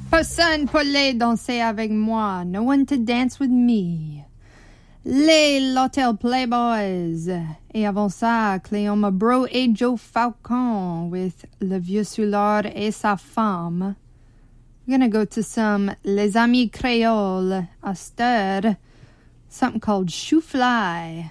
Personne pour les danser avec moi. No one to dance with me. Les L'Hotel Playboys. Et avant ça, Cléoma Bro et Joe Falcon with Le Vieux Soulard et sa femme. We're gonna go to some Les Amis Créoles. A stud. Something called Shoe Fly.